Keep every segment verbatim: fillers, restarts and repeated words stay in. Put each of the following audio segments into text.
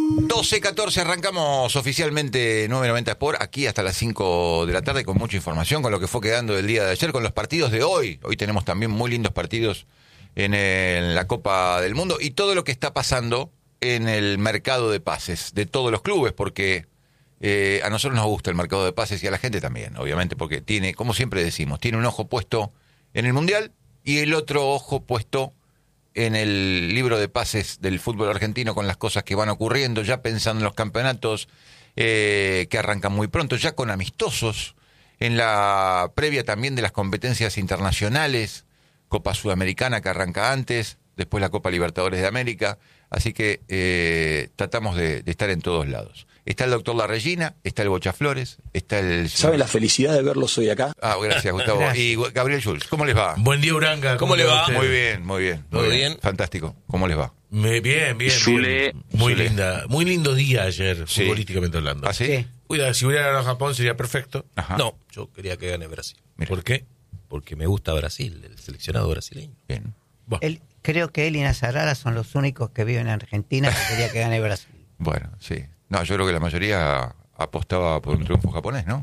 doce catorce, arrancamos oficialmente nueve noventa Sport, aquí hasta las cinco de la tarde con mucha información, con lo que fue quedando del día de ayer, con los partidos de hoy. Hoy tenemos también muy lindos partidos en, el, en la Copa del Mundo y todo lo que está pasando en el mercado de pases de todos los clubes, porque eh, a nosotros nos gusta el mercado de pases y a la gente también, obviamente, porque tiene, como siempre decimos, tiene un ojo puesto en el Mundial y el otro ojo puesto en el libro de pases del fútbol argentino, con las cosas que van ocurriendo, ya pensando en los campeonatos eh, que arrancan muy pronto, ya con amistosos, en la previa también de las competencias internacionales, Copa Sudamericana que arranca antes, después la Copa Libertadores de América, así que eh, tratamos de, de estar en todos lados. Está el doctor La Regina, está el Bocha Flores, está el... ¿Sabe la felicidad de verlos hoy acá? Ah, gracias, Gustavo. Gracias. Y Gabriel Schulz, ¿cómo les va? Buen día, Uranga. ¿Cómo, ¿Cómo le va? Muy bien, muy bien. ¿Todo muy bien? bien? Fantástico. ¿Cómo les va? Me, bien, bien, Zule. bien. Muy Zule. linda, muy lindo día ayer, Sí. futbolísticamente hablando. ¿Ah, sí? Sí. Cuida, si hubiera ganado Japón sería perfecto. Ajá. No, yo quería que gane Brasil. Mira. ¿Por qué? Porque me gusta Brasil, el seleccionado brasileño. Bien. Bueno, Él, creo que él y Nazarala son los únicos que viven en Argentina que quería que gane Brasil. Bueno, sí. No, yo creo que la mayoría apostaba por un triunfo japonés, ¿no?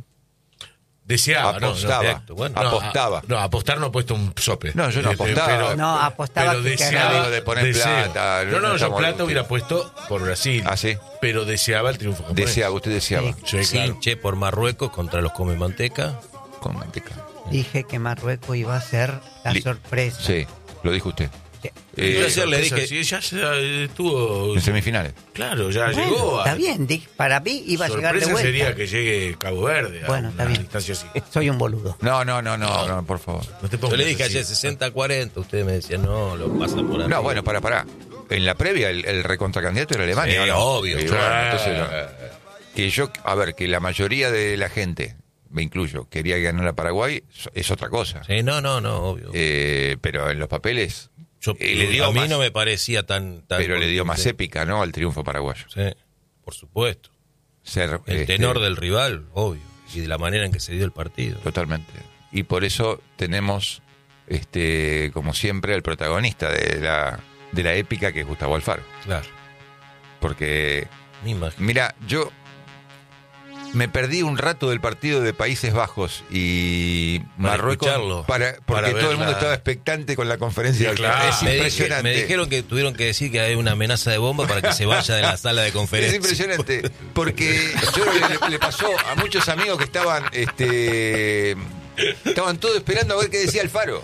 deseaba, no, apostaba. no, Perfecto, bueno. no, apostaba. a- no, apostar no ha puesto un sope. No, yo no Eh, apostaba. pero- No, apostaba pero que deseaba, ganaba. de poner deseo. plata, No, no no, yo estamos plata discutiendo. hubiera puesto por Brasil. Ah, sí. Pero deseaba el triunfo japonés. Deseaba, usted deseaba. Sí, Sí, claro. che, por Marruecos contra los come manteca. Con manteca. Dije que Marruecos iba a ser la Li- sorpresa. Sí, lo dijo usted. Sí. Eh, Yo ayer le dije- Sí, ya se- estuvo. en semifinales. Claro, ya Bueno, llegó. a- está bien, dije, para mí iba a llegar de Sorpresa vuelta. sería que llegue Cabo Verde a Bueno, está una bien. distancia así. Soy un boludo. No, no, no, no, no, por favor. No te Yo pongas le dije así. ayer sesenta a cuarenta, ustedes me decían, no, lo pasan por ahí. No, bueno, para, para. En la previa, el, el recontracandidato era Alemania. Sí, ¿o no? obvio. Y bueno, entonces, no. Que yo, a ver, que la mayoría de la gente, me incluyo, quería que ganara Paraguay, es otra cosa. Sí, no, no, no, obvio. Eh, pero en los papeles, Yo, eh, le dio a mí más- no me parecía tan... tan pero le dio más contundente. épica, ¿no? Al triunfo paraguayo. Sí, por supuesto. Ser, El este, tenor del rival, obvio. Y de la manera en que se dio el partido. Totalmente. Y por eso tenemos, este, como siempre, al protagonista de la, de la épica, que es Gustavo Alfaro. Claro, Porque, me imagino. mira, yo me perdí un rato del partido de Países Bajos y Para Marruecos escucharlo, para, porque para todo el mundo verla. estaba expectante con la conferencia. Sí, claro. Es me, dije- impresionante. me dijeron que tuvieron que decir que hay una amenaza de bomba para que se vaya de la sala de Es conferencia. impresionante, porque yo creo que le, le pasó a muchos amigos que estaban, este, estaban todos esperando a ver qué decía Alfaro.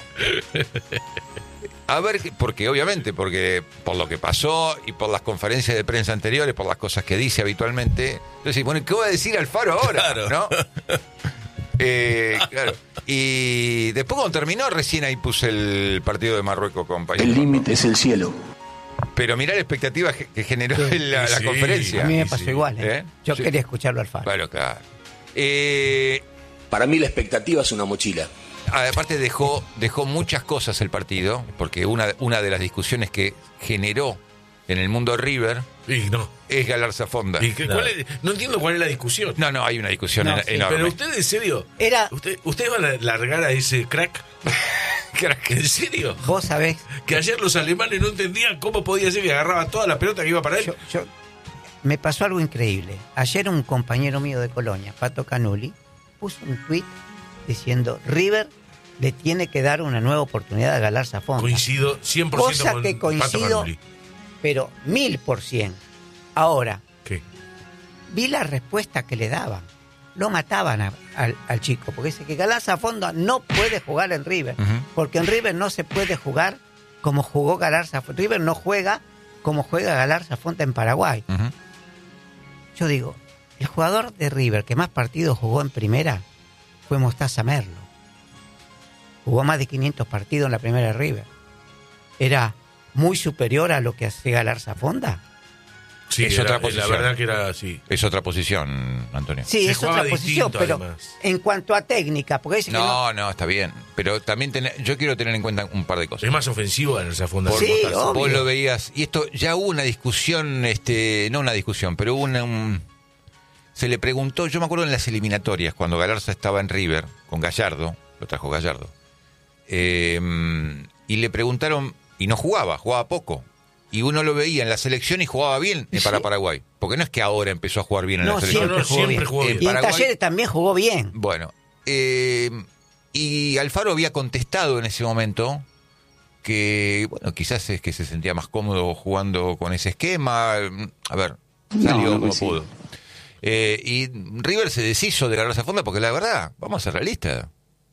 A ver, qué- porque obviamente, porque por lo que pasó y por las conferencias de prensa anteriores, por las cosas que dice habitualmente, entonces, bueno, ¿qué va a decir Alfaro ahora? Claro. ¿No? Eh, claro. Y después cuando terminó, recién ahí puse el partido de Marruecos con Países El Bajos. límite es el cielo. Pero mirá la expectativa que que generó en la, la Sí. conferencia. A mí me Sí, pasó sí. igual. ¿eh? ¿Eh? Yo Sí. quería escucharlo al Faro. Bueno, claro. Eh, Para mí la expectativa es una mochila. aparte dejó, dejó muchas cosas el partido, porque una, una de las discusiones que generó en el mundo River Y no. es Galarza Fonda. ¿Y qué- cuál es? No entiendo cuál es la discusión. No, no, hay una discusión No, en- sí, enorme. Pero usted, en serio. Era- ¿Usted, usted va a largar a ese crack? Crack. ¿En serio? Vos sabés, Que ayer los alemanes no entendían cómo podía ser que agarraba toda la pelota que iba para él. yo, yo- me pasó algo increíble. Ayer un compañero mío de Colonia, Pato Canuli, puso un tuit diciendo River le tiene que dar una nueva oportunidad a Galarza Fonda. Coincido cien por ciento Cosa con que Pato coincido, Canuli. pero mil por cien. Ahora, ¿Qué? vi la respuesta que le daban. Lo mataban a- al, al chico, porque dice que Galarza Fonda no puede jugar en River, Ujú. porque en River no se puede jugar como jugó Galarza Fonda. River no juega como juega Galarza Fonda en Paraguay. Ujú. Yo digo, el jugador de River que más partidos jugó en primera fue Mostaza Merlo. Jugó más de quinientos partidos en la primera de River. Era muy superior a lo que hace Galarza Fonda. Sí, Es era- otra La posición. verdad que era así. Es otra posición, Antonio. Sí, Se es jugaba otra posición, distinto, pero además. en cuanto a técnica, porque dice que no. No, no, está bien. Pero también tener- yo quiero tener en cuenta un par de cosas. Es más ofensivo en esa fonda. Por- Sí, obvio. Vos lo veías, y esto ya hubo una discusión, este, no una discusión, pero hubo una, un- se le preguntó, yo me acuerdo en las eliminatorias, cuando Galarza estaba en River, con Gallardo, lo trajo Gallardo, eh, y le preguntaron, y no jugaba, jugaba poco, y uno lo veía en la selección y jugaba bien eh, para Sí. Paraguay. Porque no es que ahora empezó a jugar bien en No, la selección. siempre No, no, jugó siempre bien. jugó bien. Y en Paraguay- Talleres también jugó bien. Bueno, eh, y Alfaro había contestado en ese momento que, bueno, quizás es que se sentía más cómodo jugando con ese esquema. A ver, salió No, no como coincido. pudo. Eh, y River se deshizo de Galarza Fonda porque la verdad, vamos a ser realistas.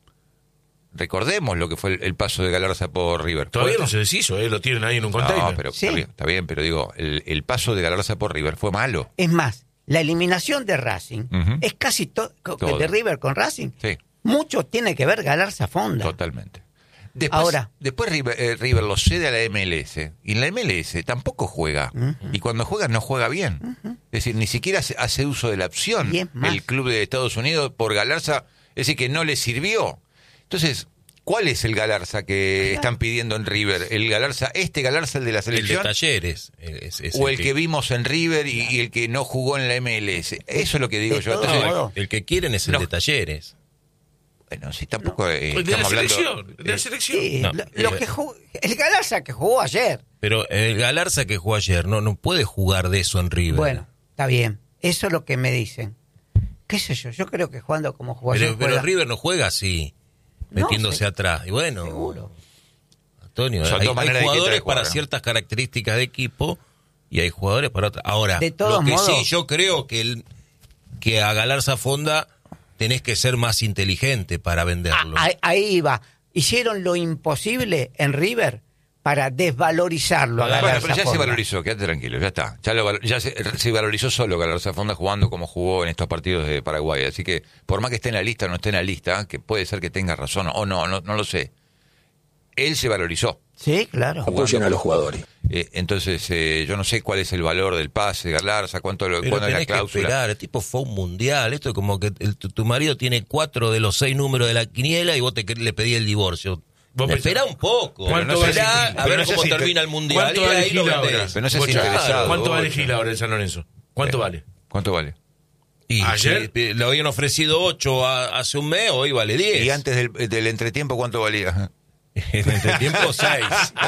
Recordemos lo que fue el, el paso de Galarza por River. Todavía Fue- no se deshizo, ¿eh? Lo tienen ahí en un container. No, pero Sí. está, bien, está bien, pero digo, el, el paso de Galarza por River fue malo. Es más, la eliminación de Racing Ujú. es casi todo, Todo. de River con Racing. Sí. Mucho tiene que ver Galarza Fonda. Totalmente. Después, Ahora. después River, eh, River lo cede a la M L S. Y en la M L S tampoco juega. Y cuando juega no juega bien. Es decir, ni siquiera hace, hace uso de la opción Y es más. el club de Estados Unidos por Galarza. Es decir, que no le sirvió. Entonces, ¿cuál es el Galarza que están pidiendo en River? ¿El Galarza, este Galarza, el de la El de selección? Talleres. Es, es ¿O el que vimos en River y, y el que no jugó en la M L S? Eso es lo que digo De yo. todos Entonces, modos. el, el que quieren es el No. de Talleres. bueno, si tampoco eh, Pues de la estamos hablando... selección, de la eh, selección. Sí, No, lo, lo eh, que jugó- el Galarza que jugó ayer. Pero el Galarza que jugó ayer no, no puede jugar de eso en River. Bueno, está bien. Eso es lo que me dicen. ¿Qué sé yo? Yo creo que jugando como jugó ayer pero, pero juega- River no juega así, No, metiéndose sí. atrás. Y bueno, Seguro. Antonio, Son hay, dos hay maneras distintas de jugadores jugar, para ¿no? ciertas características de equipo y hay jugadores para otras. Ahora, De todos lo que modos- sí, yo creo que, el, que a Galarza Fonda tenés que ser más inteligente para venderlo. Ah, ahí, ahí va. Hicieron lo imposible en River para desvalorizarlo a Bueno, Galarza pero ya se Fonda. valorizó, quédate tranquilo, ya está. Ya, lo val- ya se, se valorizó solo Galarza Fonda jugando como jugó en estos partidos de Paraguay. Así que, por más que esté en la lista o no esté en la lista, que puede ser que tenga razón o no, no, no lo sé. Él se valorizó. Sí, claro. Apoyen a los jugadores. Eh, entonces, eh, yo no sé cuál es el valor del pase de Galarza, cuánto lo, Pero cuándo es la tenés que cláusula. esperar, el tipo fue un mundial, esto es como que el- tu, tu marido tiene cuatro de los seis números de la quiniela y vos te, le pedís el divorcio. Vos pensás- Esperá un poco, ¿Cuánto vale esperá Gil? a Pero ver no cómo seas inte- termina el mundial ¿Cuánto y vale ahí lo Gil ahora? vendés. Pero no seas Bocha, interesado, ¿Cuánto vale Bocha. Gil ahora en San Lorenzo? ¿Cuánto Eh, vale? ¿Cuánto vale? Y ¿Ayer? si le habían ofrecido ocho a- hace un mes, hoy vale diez. Y antes del, del entretiempo, ¿cuánto valía? En este tiempo, seis.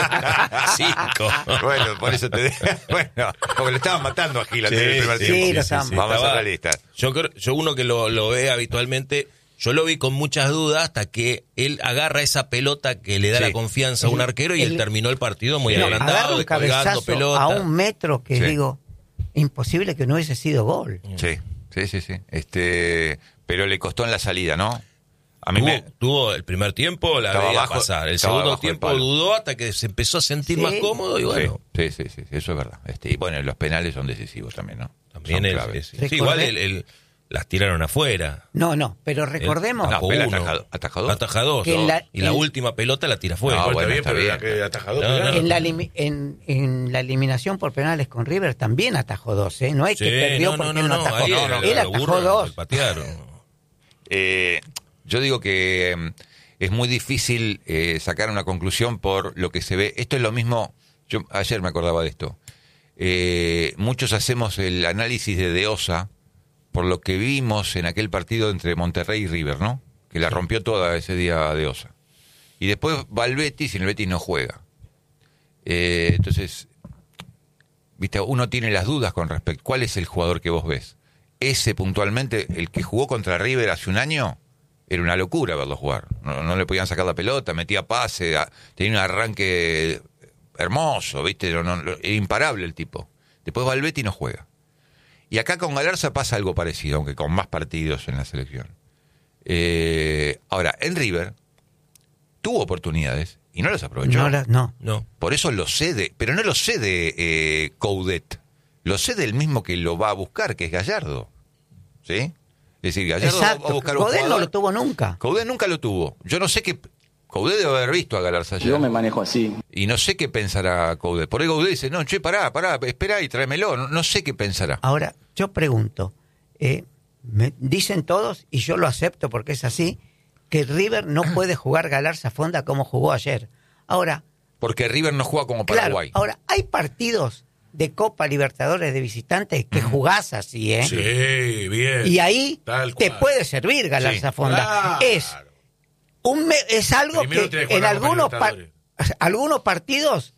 Cinco. Bueno, por eso te digo. Bueno, porque le estaban matando a Gil antes Sí, del primer sí, tiempo. sí, lo estaban Vamos a Estaba- ser realistas. Yo, creo- yo uno que lo, lo ve habitualmente, yo lo vi con muchas dudas hasta que él agarra esa pelota que le da Sí. la confianza a un El- arquero y el- él terminó el partido muy No, agrandado, agarra un descolgando cabezazo pelota. a un metro que Sí. digo, imposible que no hubiese sido gol. Sí, sí, sí, sí. Este, pero le costó en la salida, ¿no? A mí Tuvo, me... tuvo el primer tiempo, la Estaba veía abajo- pasar. El estaba segundo abajo del tiempo palo. dudó hasta que se empezó a sentir Sí. más cómodo y bueno, Sí, sí, sí, sí, eso es verdad. Este, y bueno, los penales son decisivos también, ¿no? también Son es, clave. es- sí, Recordé- igual el- el- las tiraron afuera. No, no, pero recordemos No, Tapó pero uno. atajado- atajó dos. Atajó dos, Que en dos. la- y la en- última pelota la tira afuera. Ah, Está bueno, bien, está pero bien. la que atajador, No, penal. no. en la, limi- en, en la eliminación por penales con River también atajó dos, ¿eh? No es Sí, que perdió no, no, porque no, él no no, atajó. ahí no, no, Él la atajó burra dos. que patearon. Eh, yo digo que eh, es muy difícil eh, sacar una conclusión por lo que se ve. Esto es lo mismo, yo ayer me acordaba de esto. Eh, muchos hacemos el análisis de De Osa por lo que vimos en aquel partido entre Monterrey y River, ¿no? Que la rompió toda ese día De Osa. Y después va al Betis y el Betis no juega. Eh, entonces, viste, uno tiene las dudas con respecto. ¿Cuál es el jugador que vos ves? Ese puntualmente, el que jugó contra River hace un año, era una locura verlo jugar. No, no le podían sacar la pelota, metía pase, a- tenía un arranque hermoso, viste, no, no, era imparable el tipo. Después va al Betis y no juega. Y acá con Galarza pasa algo parecido, aunque con más partidos en la selección. Eh, ahora, en River tuvo oportunidades y no las aprovechó. No, la- no. No. Por eso lo cede, pero no lo cede eh, Coudet, lo cede el mismo que lo va a buscar, que es Gallardo. ¿Sí? Es decir, Gallardo va a Exacto. buscar un Godel no jugador. lo tuvo nunca. Coudet nunca lo tuvo. Yo no sé qué... Coudet debe haber visto a Galarza ayer. Yo me manejo así. Y no sé qué pensará Coudet. Por ahí Coudet dice, no, che, pará, pará, espera y tráemelo. No, no sé qué pensará. Ahora, yo pregunto, eh, me dicen todos, y yo lo acepto porque es así, que River no puede jugar Galarza Fonda como jugó ayer. Ahora, Porque River no juega como claro, Paraguay. ahora, hay partidos de Copa Libertadores de visitantes que jugás así, ¿eh? Sí, bien. Y ahí Tal te cual. puede servir Galarza Sí. Fonda. Claro. Es un me- es algo Primero tenés que que en jugar la Copa algunos, pa- Libertadores. algunos partidos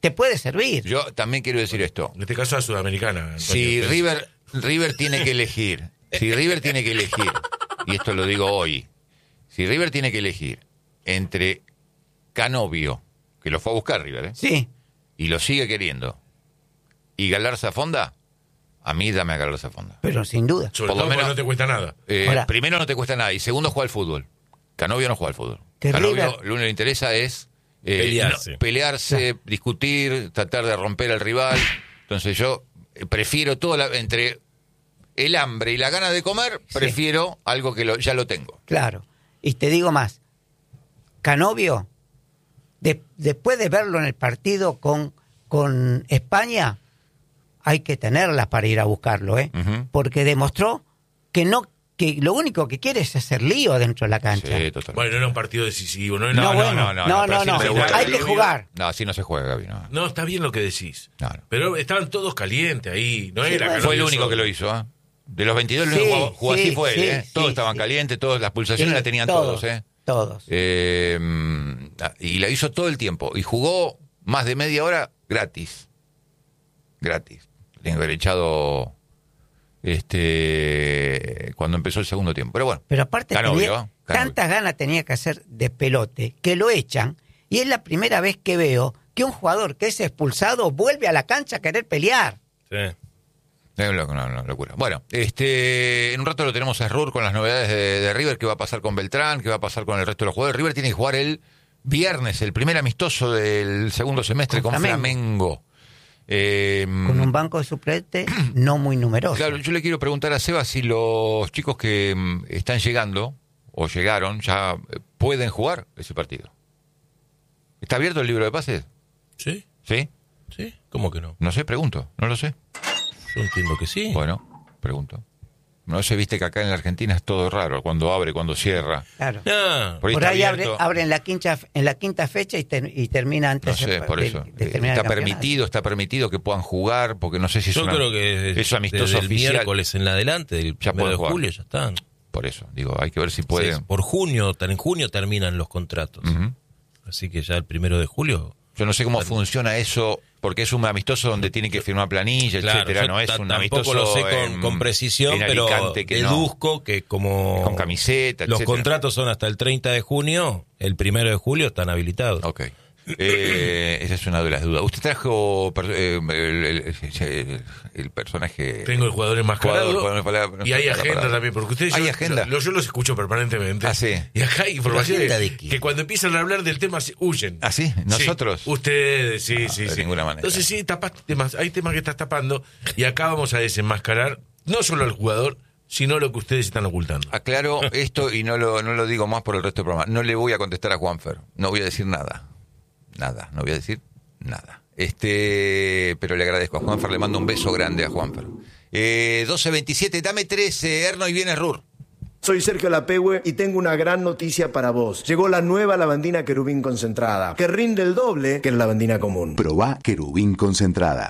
te puede servir. Yo también quiero decir esto. En este caso a Sudamericana. Antonio. Si River, River tiene que elegir, si River tiene que elegir, y esto lo digo hoy, si River tiene que elegir entre Canovio, que lo fue a buscar River, ¿eh? Sí. y lo sigue queriendo, y Galarza Fonda, a mí dame a Galarza Fonda. Pero sin duda. Sobre por lo todo menos- porque no te cuesta nada. Eh, Ahora- primero no te cuesta nada, y segundo juega al fútbol. Canovio no juega al fútbol. Que Canovio River- lo único que le interesa es eh, Pelearse. no, pelearse, discutir, tratar de romper al rival. Entonces yo eh, prefiero todo la, entre el hambre y la gana de comer, Sí. prefiero algo que lo, ya lo tengo. Claro. Y te digo más. Canovio, de- después de verlo en el partido con, con España, hay que tenerla para ir a buscarlo, ¿eh? Ujú. Porque demostró que no, que lo único que quiere es hacer lío dentro de la cancha. Sí, totalmente. Bueno, no era un partido decisivo. No, era- No, no, bueno, no, no, no, no, pero no, sí, no. pero Hay bueno, que jugar. No, así no se juega, Gaby. No. No, está bien lo que decís. No, no. Pero estaban todos calientes ahí. No Sí, era bueno. Fue el Canovio único solo. que lo hizo, ¿eh? De los veintidós, el Sí, único que jugó, jugó sí, así fue él, sí, ¿eh? sí, Todos estaban sí. calientes, todas las pulsaciones Sí, la tenían todos, ¿eh? Todos. Eh, y la hizo todo el tiempo. Y jugó más de media hora gratis. Gratis. Tiene que haber echado este cuando empezó el segundo tiempo. Pero bueno. Pero aparte Canovio, tenía, ¿eh? Canovio. tantas ganas tenía que hacer de pelote que lo echan y es la primera vez que veo que un jugador que es expulsado vuelve a la cancha a querer pelear. Sí. Es una, una- una locura. Bueno, este, en un rato lo tenemos a Rur con las novedades de, de River, qué va a pasar con Beltrán, qué va a pasar con el resto de los jugadores. River tiene que jugar el viernes, el primer amistoso del segundo semestre Con con, Flamengo. Eh, Con un banco de suplente no muy numeroso. Claro, yo le quiero preguntar a Seba si los chicos que mm, están llegando o llegaron ya eh, pueden jugar ese partido. ¿Está abierto el libro de pases? ¿Sí? ¿Sí? ¿Sí? ¿Cómo que no? No sé, pregunto, no lo sé. Yo entiendo que sí. Bueno, pregunto. No se viste que acá en la Argentina es todo raro, cuando abre, cuando cierra. Claro. No. Por ahí Por está ahí abre, abierto. abre en la quinta en la quinta fecha y, ter- y termina No antes sé, de, por de- eso. de Eh, terminar está el campeonato. permitido, está permitido que puedan jugar, porque no sé si es, Yo una- creo que es amistoso desde el oficial. miércoles en la adelante, del Ya primero pueden de jugar. julio, ya están. Por eso, digo, hay que ver si Sí, pueden. por junio, tan- en junio terminan los contratos. Ujú. Así que ya el primero de julio. Yo no sé cómo funciona eso, porque es un amistoso donde tiene que firmar planilla, Claro, etcétera. yo No es ta- un tampoco amistoso lo sé con, en- con precisión, en pero Alicante que no. deduzco que como Con camiseta, los etcétera. contratos son hasta el treinta de junio, el primero de julio están habilitados. Ok. Eh, esa es una de las dudas. ¿Usted trajo per- eh, el, el- el- el personaje? Tengo el jugador enmascarado. Jugador, jugador, jugador, y hay la agenda palabra. también, porque ustedes ¿Hay yo, agenda? Yo, yo los escucho permanentemente. Ah, sí. Y acá hay información ¿Agenda de qué? que cuando empiezan a hablar del tema se huyen. ¿Ah, sí? ¿Nosotros? Sí. Ustedes, sí, No, sí, de sí. ninguna manera. Entonces sí, tapaste temas. Hay temas que estás tapando y acá vamos a desenmascarar no solo al jugador, sino lo que ustedes están ocultando. Aclaro esto y no lo, no lo digo más por el resto del programa. No le voy a contestar a Juanfer. No voy a decir nada. Nada. No voy a decir nada. Este, pero le agradezco a Juanfer. Le mando un beso grande a Juanfer. Eh, doce veintisiete, dame trece, Erno, y viene Rur. Soy Sergio Lapehue y tengo una gran noticia para vos. Llegó la nueva lavandina querubín concentrada, que rinde el doble que la lavandina común. Probá querubín concentrada.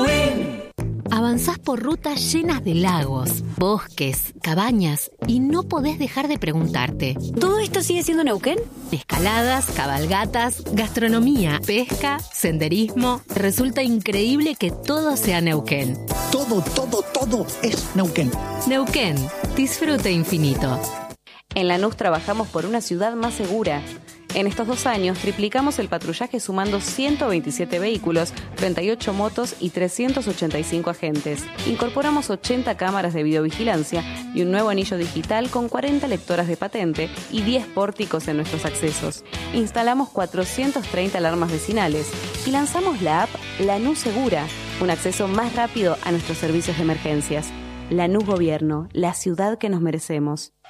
Avanzás por rutas llenas de lagos, bosques, cabañas y no podés dejar de preguntarte. ¿Todo esto sigue siendo Neuquén? Escaladas, cabalgatas, gastronomía, pesca, senderismo. Resulta increíble que todo sea Neuquén. Todo, todo, todo es Neuquén. Neuquén, disfrute infinito. En Lanús trabajamos por una ciudad más segura. En estos dos años triplicamos el patrullaje sumando ciento veintisiete vehículos, treinta y ocho motos y trescientos ochenta y cinco agentes. Incorporamos ochenta cámaras de videovigilancia y un nuevo anillo digital con cuarenta lectoras de patente y diez pórticos en nuestros accesos. Instalamos cuatrocientas treinta alarmas vecinales y lanzamos la app Lanús Segura, un acceso más rápido a nuestros servicios de emergencias. Lanús Gobierno, la ciudad que nos merecemos.